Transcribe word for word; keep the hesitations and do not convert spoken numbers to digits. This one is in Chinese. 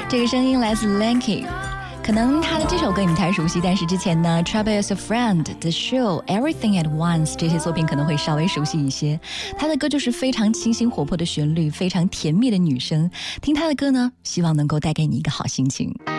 这个声音来自 Lanky， 可能他的这首歌你们太熟悉，但是之前呢 Trouble Is A Friend The Show Everything At Once 这些作品可能会稍微熟悉一些。他的歌就是非常清新活泼的旋律，非常甜蜜的女声，听他的歌呢希望能够带给你一个好心情。